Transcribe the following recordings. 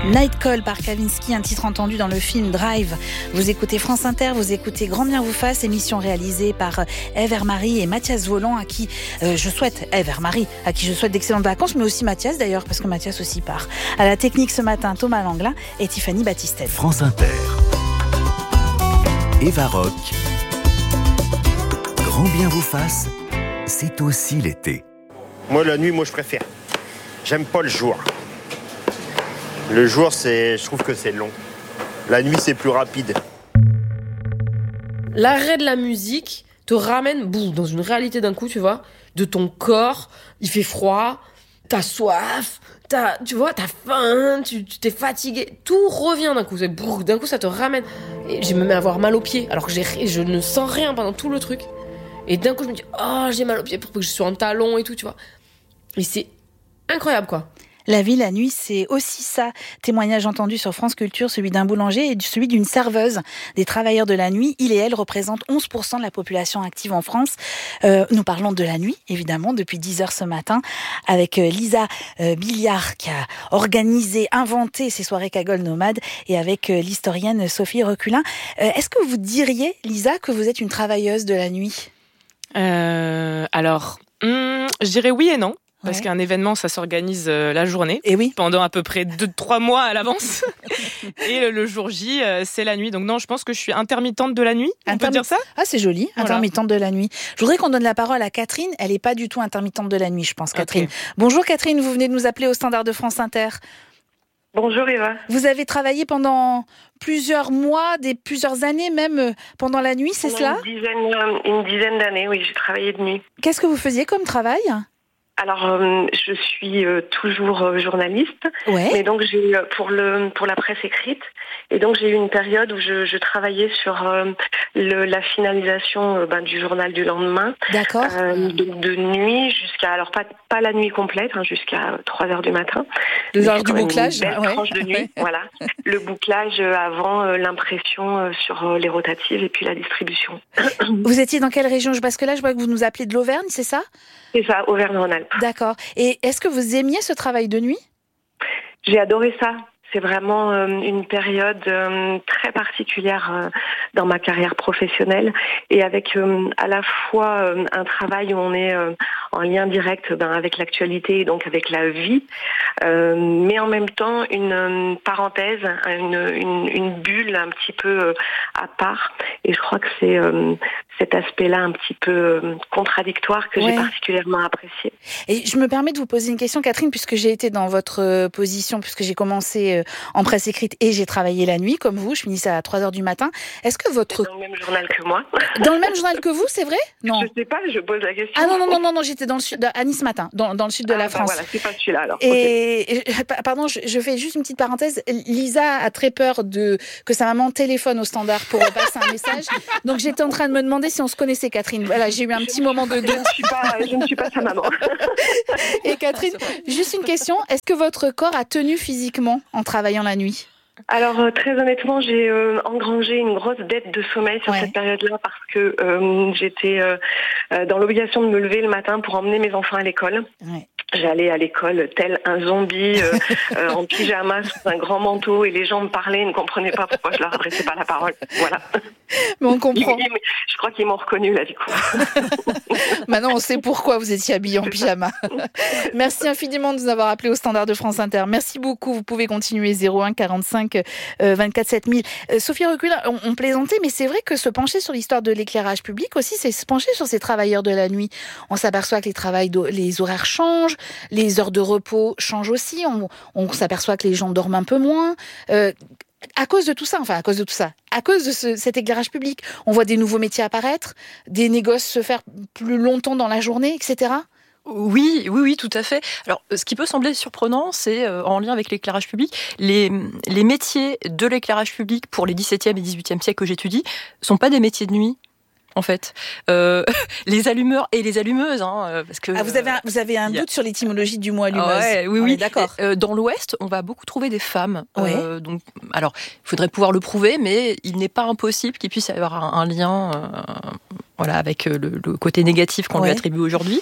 Night Call par Kavinsky, un titre entendu dans le film Drive. Vous écoutez France Inter, vous écoutez Grand Bien vous fasse, émission réalisée par Ève Hermary et Mathias Voland, à qui je souhaite d'excellentes vacances, mais aussi Mathias d'ailleurs, parce que Mathias aussi part. À la technique ce matin, Thomas Langlin et Tiffany Battistel. France Inter. Eva Rock. Grand Bien vous fasse, c'est aussi l'été. Moi, la nuit, je préfère. J'aime pas le jour. Le jour, je trouve que c'est long. La nuit, c'est plus rapide. L'arrêt de la musique te ramène dans une réalité d'un coup, tu vois, de ton corps. Il fait froid, t'as soif, t'as faim, tu t'es fatigué. Tout revient d'un coup. D'un coup, ça te ramène. Et je me mets à avoir mal aux pieds, alors que je ne sens rien pendant tout le truc. Et d'un coup, je me dis, j'ai mal aux pieds, pour que je sois en talons et tout, tu vois. Et c'est incroyable, quoi. La vie, la nuit, c'est aussi ça. Témoignage entendu sur France Culture, celui d'un boulanger et celui d'une serveuse. Des travailleurs de la nuit, ils et elles représentent 11% de la population active en France. Nous parlons de la nuit, évidemment, depuis 10h ce matin, avec Lisa Billiard, qui a organisé, inventé ces soirées cagoles nomades, et avec l'historienne Sophie Reculin. Est-ce que vous diriez, Lisa, que vous êtes une travailleuse de la nuit ? Je dirais oui et non. Parce qu'un événement, ça s'organise la journée, et oui. Pendant à peu près 2-3 mois à l'avance. Et le jour J, c'est la nuit. Donc non, je pense que je suis intermittente de la nuit. On peut dire ça ? Ah, c'est joli, voilà. Intermittente de la nuit. Je voudrais qu'on donne la parole à Catherine. Elle n'est pas du tout intermittente de la nuit, je pense, Catherine. Okay. Bonjour Catherine, vous venez de nous appeler au standard de France Inter. Bonjour Eva. Vous avez travaillé pendant plusieurs mois, plusieurs années même, pendant la nuit, c'est cela ? Une dizaine d'années, oui, j'ai travaillé de nuit. Qu'est-ce que vous faisiez comme travail ? Alors, je suis toujours journaliste, mais donc j'ai pour la presse écrite, et donc j'ai eu une période où je travaillais sur la finalisation du journal du lendemain. D'accord. De nuit jusqu'à, alors pas la nuit complète, jusqu'à 3h du matin. 2 heures du bouclage. Une belle tranche de nuit, voilà. Le bouclage avant l'impression sur les rotatives et puis la distribution. Vous étiez dans quelle région ? Parce que là, je vois que vous nous appelez de l'Auvergne, c'est ça ? C'est ça, Auvergne-Rhône-Alpes. D'accord. Et est-ce que vous aimiez ce travail de nuit ? J'ai adoré ça. C'est vraiment une période très particulière dans ma carrière professionnelle, et avec à la fois un travail où on est en lien direct avec l'actualité, donc avec la vie, mais en même temps une parenthèse, une bulle un petit peu à part. Et je crois que c'est cet aspect-là un petit peu contradictoire que j'ai particulièrement apprécié. Et je me permets de vous poser une question, Catherine, puisque j'ai été dans votre position, puisque j'ai commencé en presse écrite et j'ai travaillé la nuit, comme vous, je finissais à 3h du matin. Est-ce que votre... Dans le même journal que moi. Dans le même journal que vous, c'est vrai ? Non. Je sais pas, je pose la question. Ah non, j'étais dans le sud, à Nice matin, dans le sud de la France. Voilà, c'est pas celui-là alors. Et pardon, je fais juste une petite parenthèse. Lisa a très peur que sa maman téléphone au standard pour passer un message. Donc j'étais en train de me demander si on se connaissait, Catherine. Voilà, j'ai eu un petit moment de doute. Je ne suis pas sa maman. Et Catherine, juste une question. Est-ce que votre corps a tenu physiquement en travaillant la nuit ? Alors très honnêtement, j'ai engrangé une grosse dette de sommeil sur cette période-là, parce que j'étais dans l'obligation de me lever le matin pour emmener mes enfants à l'école. Ouais. J'allais à l'école tel un zombie en pyjama sous un grand manteau, et les gens me parlaient, ne comprenaient pas pourquoi je leur adressais pas la parole. Voilà. Mais on comprend. Je crois qu'ils m'ont reconnu là du coup. Maintenant on sait pourquoi vous étiez habillée en pyjama. Merci infiniment de nous avoir appelés au standard de France Inter. Merci beaucoup. Vous pouvez continuer 01 45 24 7000. Sophie Reculin, on plaisantait, mais c'est vrai que se pencher sur l'histoire de l'éclairage public aussi, c'est se pencher sur ces travailleurs de la nuit. On s'aperçoit que les horaires changent. Les heures de repos changent aussi. On s'aperçoit que les gens dorment un peu moins. À cause de cet éclairage public, on voit des nouveaux métiers apparaître, des négoces se faire plus longtemps dans la journée, etc. Oui, tout à fait. Alors, ce qui peut sembler surprenant, c'est, en lien avec l'éclairage public, les métiers de l'éclairage public pour les XVIIe et XVIIIe siècles que j'étudie sont pas des métiers de nuit. En fait, les allumeurs et les allumeuses, parce que vous avez un doute sur l'étymologie du mot allumeuse. Oui, d'accord. Dans l'Ouest, on va beaucoup trouver des femmes. Donc, alors, il faudrait pouvoir le prouver, mais il n'est pas impossible qu'il puisse y avoir un lien Voilà, avec le côté négatif qu'on lui attribue aujourd'hui.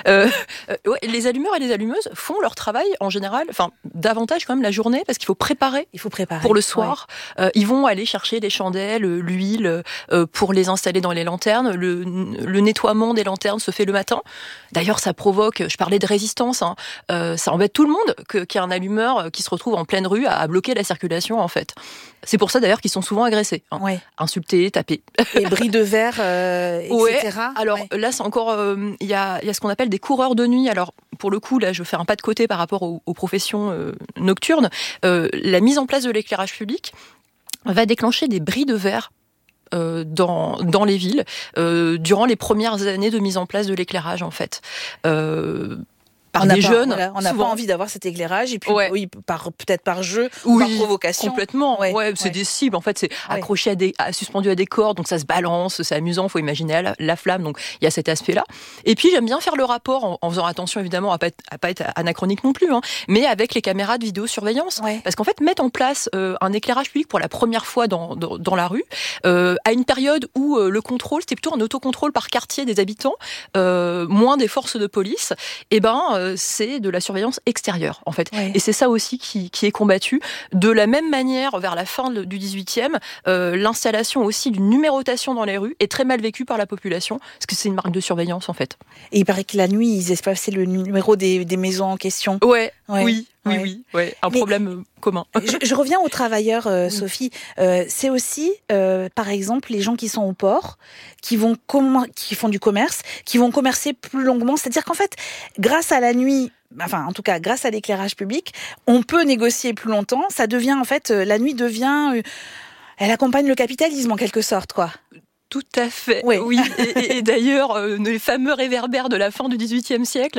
Les allumeurs et les allumeuses font leur travail en général, davantage quand même la journée, parce qu'il faut préparer. Pour le soir. Ils vont aller chercher les chandelles, l'huile, pour les installer dans les lanternes. Le nettoiement des lanternes se fait le matin. D'ailleurs, ça provoque, je parlais de résistance, ça embête tout le monde qu'il y ait un allumeur qui se retrouve en pleine rue à bloquer la circulation, en fait. C'est pour ça d'ailleurs qu'ils sont souvent agressés, insultés, tapés. Et bris de verre, etc. Alors là, c'est encore, il y a ce qu'on appelle des coureurs de nuit. Alors pour le coup, là, je fais un pas de côté par rapport aux professions nocturnes. La mise en place de l'éclairage public va déclencher des bris de verre dans les villes durant les premières années de mise en place de l'éclairage, en fait. Par des jeunes. On n'a pas envie d'avoir cet éclairage, et puis peut-être par jeu, par provocation. Complètement. C'est des cibles. En fait, c'est accroché suspendu à des cordes, donc ça se balance, c'est amusant. Faut imaginer la flamme. Donc il y a cet aspect-là. Et puis j'aime bien faire le rapport en faisant attention évidemment à pas être anachronique non plus, mais avec les caméras de vidéosurveillance, parce qu'en fait mettre en place un éclairage public pour la première fois dans la rue, à une période où le contrôle c'était plutôt un autocontrôle par quartier des habitants, moins des forces de police, c'est de la surveillance extérieure, en fait. Et c'est ça aussi qui est combattu. De la même manière, vers la fin du 18e, l'installation aussi d'une numérotation dans les rues est très mal vécue par la population, parce que c'est une marque de surveillance, en fait. Et il paraît que la nuit, ils espaçaient le numéro des maisons en question. Oui. Un problème commun. Je reviens aux travailleurs, Sophie. C'est aussi, par exemple, les gens qui sont au port, qui font du commerce, qui vont commercer plus longuement. C'est-à-dire qu'en fait, grâce à la nuit, en tout cas, grâce à l'éclairage public, on peut négocier plus longtemps. Ça devient, en fait, la nuit devient, elle accompagne le capitalisme en quelque sorte, quoi. Tout à fait, oui. Et d'ailleurs, les fameux réverbères de la fin du XVIIIe siècle,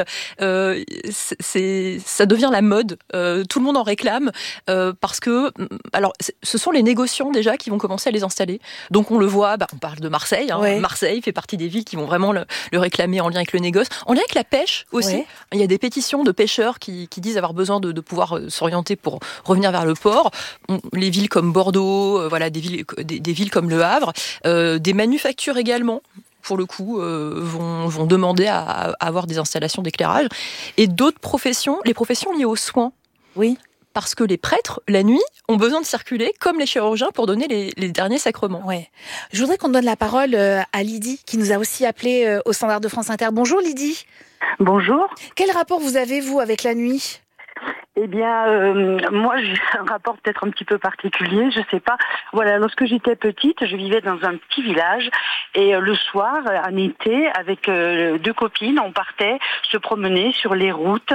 ça devient la mode. Tout le monde en réclame parce que, ce sont les négociants déjà qui vont commencer à les installer. Donc on le voit, on parle de Marseille. Marseille fait partie des villes qui vont vraiment le réclamer en lien avec le négoce, en lien avec la pêche aussi. Il y a des pétitions de pêcheurs qui disent avoir besoin de pouvoir s'orienter pour revenir vers le port. Les villes comme Bordeaux, des villes comme Le Havre, des manufactures également, pour le coup, vont demander à avoir des installations d'éclairage. Et d'autres professions, les professions liées aux soins. Oui. Parce que les prêtres, la nuit, ont besoin de circuler, comme les chirurgiens, pour donner les derniers sacrements. Je voudrais qu'on donne la parole à Lydie, qui nous a aussi appelé au Standard de France Inter. Bonjour Lydie. Bonjour. Quel rapport vous avez, vous, avec la nuit ? Eh bien, moi, j'ai un rapport peut-être un petit peu particulier, je sais pas. Voilà, lorsque j'étais petite, je vivais dans un petit village et le soir, en été, avec deux copines, on partait se promener sur les routes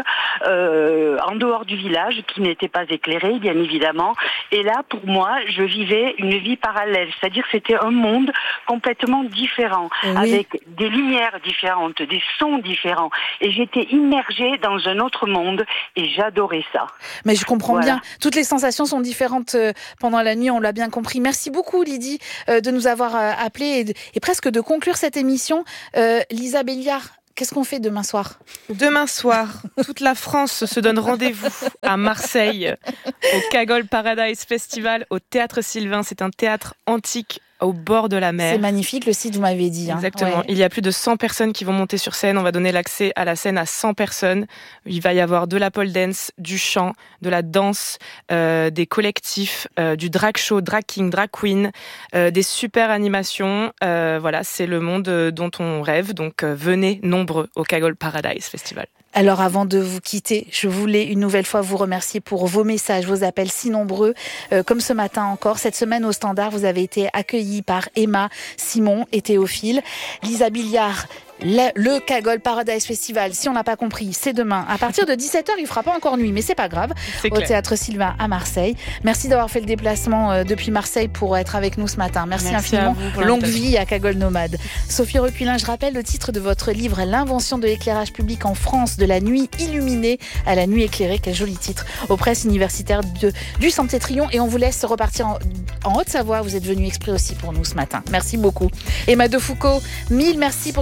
en dehors du village, qui n'était pas éclairé, bien évidemment. Et là, pour moi, je vivais une vie parallèle, c'est-à-dire que c'était un monde complètement différent, avec des lumières différentes, des sons différents. Et j'étais immergée dans un autre monde et j'adorais ça. Mais je comprends bien. Toutes les sensations sont différentes pendant la nuit, on l'a bien compris. Merci beaucoup Lydie de nous avoir appelé et presque de conclure cette émission. Lisa Béliard, qu'est-ce qu'on fait demain soir ? Demain soir, toute la France se donne rendez-vous à Marseille, au Cagole Paradise Festival, au Théâtre Sylvain. C'est un théâtre antique au bord de la mer. C'est magnifique le site, vous m'avez dit. Exactement. Il y a plus de 100 personnes qui vont monter sur scène. On va donner l'accès à la scène à 100 personnes. Il va y avoir de la pole dance, du chant, de la danse, des collectifs, du drag show, drag king, drag queen, des super animations. C'est le monde dont on rêve. Donc venez nombreux au Cagole Paradise Festival. Alors avant de vous quitter, je voulais une nouvelle fois vous remercier pour vos messages, vos appels si nombreux, comme ce matin encore. Cette semaine au Standard, vous avez été accueillis par Emma, Simon et Théophile. Lisa Béliard, le Cagole Paradise Festival, si on n'a pas compris, c'est demain. À partir de 17h, il ne fera pas encore nuit, mais c'est pas grave. Au Théâtre Sylvain à Marseille. Merci d'avoir fait le déplacement depuis Marseille pour être avec nous ce matin. Merci infiniment. Longue vie à Cagole Nomade. Sophie Reculin, je rappelle le titre de votre livre, L'invention de l'éclairage public en France, de la nuit illuminée à la nuit éclairée. Quel joli titre. Aux presses universitaires du Saint-Étrion. Et on vous laisse repartir en Haute-Savoie. Vous êtes venu exprès aussi pour nous ce matin. Merci beaucoup. Emma Defoucauld, mille merci pour cette semaine.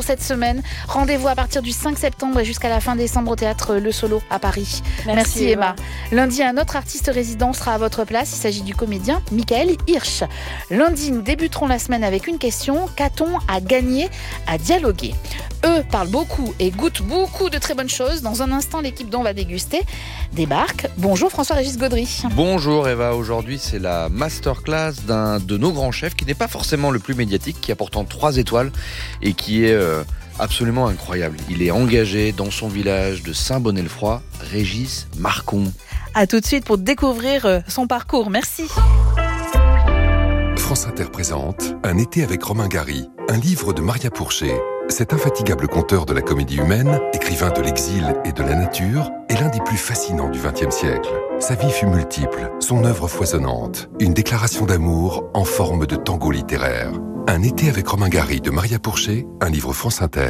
semaine. Rendez-vous à partir du 5 septembre et jusqu'à la fin décembre au théâtre Le Solo à Paris. Merci Emma. Lundi, un autre artiste résident sera à votre place. Il s'agit du comédien Michael Hirsch. Lundi, nous débuterons la semaine avec une question. Qu'a-t-on à gagner à dialoguer ? Eux parlent beaucoup et goûtent beaucoup de très bonnes choses. Dans un instant, l'équipe dont on va déguster débarque. Bonjour François-Régis Gaudry. Bonjour Eva, aujourd'hui c'est la masterclass d'un de nos grands chefs qui n'est pas forcément le plus médiatique, qui a pourtant 3 étoiles et qui est absolument incroyable. Il est engagé dans son village de Saint-Bonnet-le-Froid, Régis Marcon. A tout de suite pour découvrir son parcours. Merci. France Inter présente Un été avec Romain Gary, un livre de Maria Pourchet. Cet infatigable conteur de la comédie humaine, écrivain de l'exil et de la nature, est l'un des plus fascinants du XXe siècle. Sa vie fut multiple, son œuvre foisonnante, une déclaration d'amour en forme de tango littéraire. Un été avec Romain Gary de Maria Pourchet, un livre France Inter.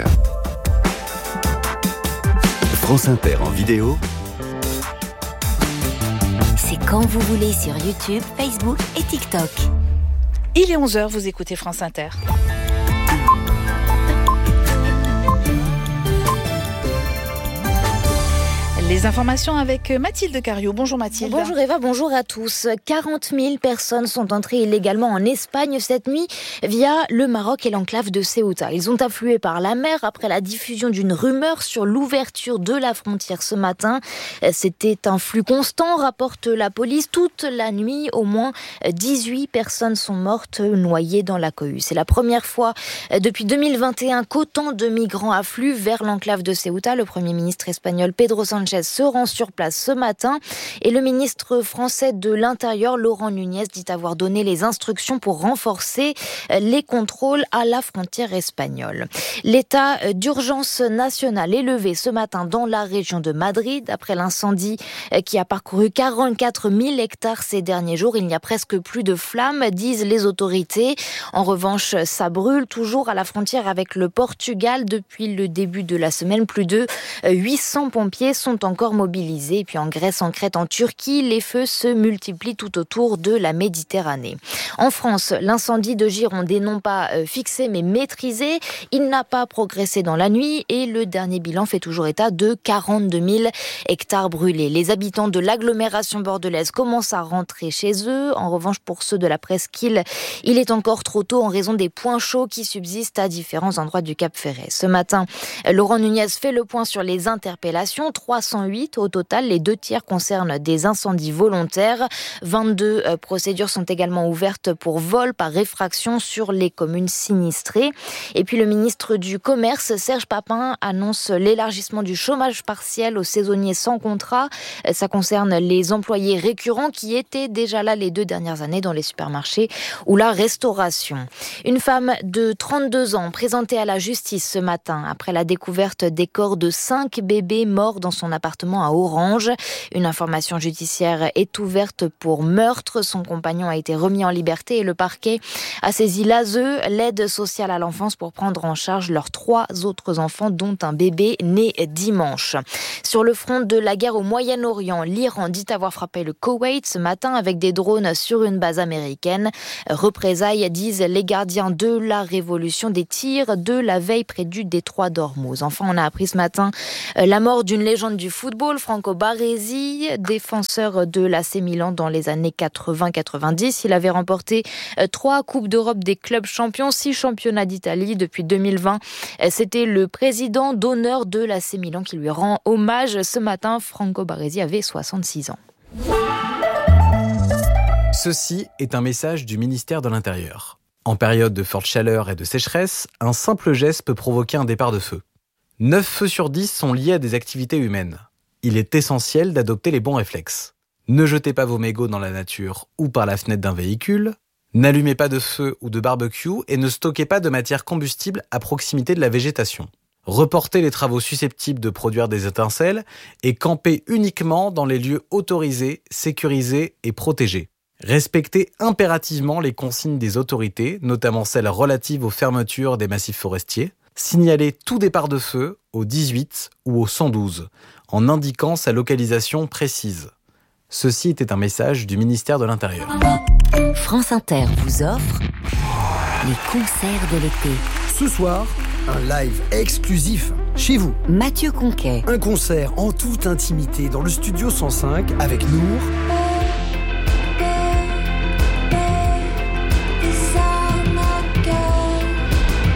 France Inter en vidéo. C'est quand vous voulez sur YouTube, Facebook et TikTok. Il est 11h, vous écoutez France Inter. Les informations avec Mathilde Cariou. Bonjour Mathilde. Bonjour Eva, bonjour à tous. 40 000 personnes sont entrées illégalement en Espagne cette nuit via le Maroc et l'enclave de Ceuta. Ils ont afflué par la mer après la diffusion d'une rumeur sur l'ouverture de la frontière ce matin. C'était un flux constant, rapporte la police. Toute la nuit, au moins 18 personnes sont mortes noyées dans la cohue. C'est la première fois depuis 2021 qu'autant de migrants affluent vers l'enclave de Ceuta. Le Premier ministre espagnol Pedro Sánchez se rend sur place ce matin et le ministre français de l'Intérieur, Laurent Nunez, dit avoir donné les instructions pour renforcer les contrôles à la frontière espagnole. L'état d'urgence nationale est levé ce matin dans la région de Madrid après l'incendie qui a parcouru 44 000 hectares ces derniers jours. Il n'y a presque plus de flammes, disent les autorités. En revanche, ça brûle toujours à la frontière avec le Portugal. Depuis le début de la semaine, plus de 800 pompiers sont encore mobilisés. Et puis en Grèce, en Crète, en Turquie, les feux se multiplient tout autour de la Méditerranée. En France, l'incendie de Gironde est non pas fixé mais maîtrisé. Il n'a pas progressé dans la nuit et le dernier bilan fait toujours état de 42 000 hectares brûlés. Les habitants de l'agglomération bordelaise commencent à rentrer chez eux. En revanche, pour ceux de la presqu'île, il est encore trop tôt en raison des points chauds qui subsistent à différents endroits du Cap Ferret. Ce matin, Laurent Nunez fait le point sur les interpellations. 308 au total, les 2/3 concernent des incendies volontaires. 22 procédures sont également ouvertes pour vol par effraction sur les communes sinistrées. Et puis le ministre du Commerce, Serge Papin, annonce l'élargissement du chômage partiel aux saisonniers sans contrat. Ça concerne les employés récurrents qui étaient déjà là les 2 dernières années dans les supermarchés ou la restauration. Une femme de 32 ans présentée à la justice ce matin après la découverte des corps de 5 bébés morts dans son appartement à Orange. Une information judiciaire est ouverte pour meurtre. Son compagnon a été remis en liberté et le parquet a saisi l'ASE, l'aide sociale à l'enfance, pour prendre en charge leurs 3 autres enfants, dont un bébé né dimanche. Sur le front de la guerre au Moyen-Orient, l'Iran dit avoir frappé le Koweït ce matin avec des drones sur une base américaine. Représailles, disent les gardiens de la révolution, des tirs de la veille près du détroit d'Ormuz. Enfin, on a appris ce matin la mort d'une légende du football, Franco Baresi, défenseur de l'AC Milan dans les années 80-90. Il avait remporté 3 Coupes d'Europe des clubs champions, 6 championnats d'Italie depuis 2020. C'était le président d'honneur de l'AC Milan qui lui rend hommage. Ce matin, Franco Baresi avait 66 ans. Ceci est un message du ministère de l'Intérieur. En période de forte chaleur et de sécheresse, un simple geste peut provoquer un départ de feu. 9 feux sur 10 sont liés à des activités humaines. Il est essentiel d'adopter les bons réflexes. Ne jetez pas vos mégots dans la nature ou par la fenêtre d'un véhicule. N'allumez pas de feu ou de barbecue et ne stockez pas de matière combustible à proximité de la végétation. Reportez les travaux susceptibles de produire des étincelles et campez uniquement dans les lieux autorisés, sécurisés et protégés. Respectez impérativement les consignes des autorités, notamment celles relatives aux fermetures des massifs forestiers. Signalez tout départ de feu au 18 ou au 112, en indiquant sa localisation précise. Ceci était un message du ministère de l'Intérieur. France Inter vous offre les concerts de l'été. Ce soir, Un live exclusif chez vous. Mathieu Conquet. Un concert en toute intimité dans le studio 105 avec Nour